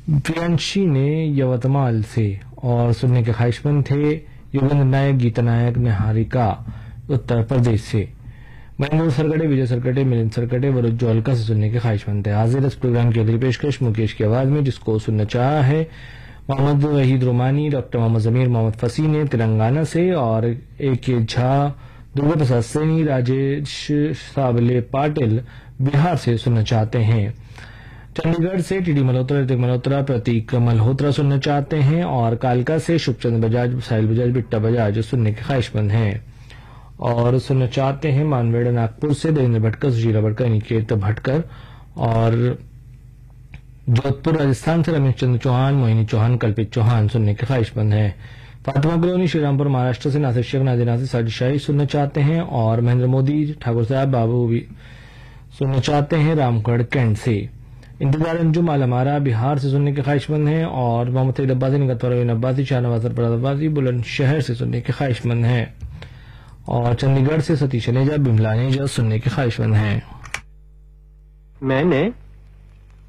प्रियांशी ने यवतमाल से और सुनने के ख्वाहिशमंद थे योगेंद्र नायक, गीता नायक, निहारिका उत्तर प्रदेश से। महेंद्र सरकटे, विजय सरकटे, मिलिंद सरकटे व उज्ज्वलका से सुनने के ख्वाहिशमंद थे। हाजिर इस प्रोग्राम की अगली पेशकश मुकेश की आवाज में, जिसको सुनना चाहा है मोहम्मद वहीद रोमानी, डॉक्टर मोहम्मद जमीर मोहम्मद फसी ने तेलंगाना से, और A.K. झा, दुर्गा प्रसाद सैनी, राजेश साबले पाटिल बिहार से सुनना चाहते हैं। चंडीगढ़ से टीडी मल्होत्रा, ऋतिक मल्होत्रा, प्रतीक मल्होत्रा सुनना चाहते हैं, और कालका से शुभचंद्र बजाज, साहिल बजाज, बिट्टा बजाज सुनने के ख्वाहिशमंद हैं। और सुनना चाहते हैं मानवेड़ा नागपुर से देवेंद्र भटकर, सुशीला भटकर, निकेत भटकर, और जोधपुर राजस्थान से रमेश चंद्र चौहान, मोहिनी चौहान, कल्पित चौहान सुनने के ख्वाहिशमंद हैं। फातिमा कॉलोनी श्रीरामपुर महाराष्ट्र से नासिर शेख, नादिर नासिर, साजिद शाही सुनना चाहते हैं, और महेंद्र मोदी, ठाकुर साहब, बाबू भी सुनना चाहते हैं रामगढ़ कैंट से। इंतजार अंजुम आलमारा बिहार से सुनने के ख्वाहिशमंद हैं, और मोहम्मद सईद अब्बासी, निगत परवीन अब्बासी, शाहनवाज सरफराज अब्बासी बुलंदशहर से सुनने के ख्वाहिशमंद हैं, और चंडीगढ़ से सतीश अनेजा, बिमला अनेजा सुनने के ख्वाहिशमंद हैं। मैंने